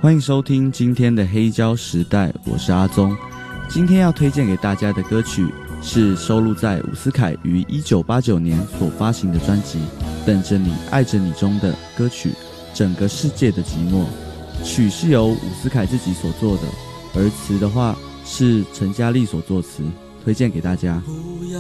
欢迎收听今天的黑胶时代，我是阿宗。今天要推荐给大家的歌曲是收录在伍思凯于1989年所发行的专辑《等着你爱着你》中的歌曲《整个世界的寂寞》。曲是由伍思凯自己所作的，而词的话是陈嘉丽所作词，推荐给大家。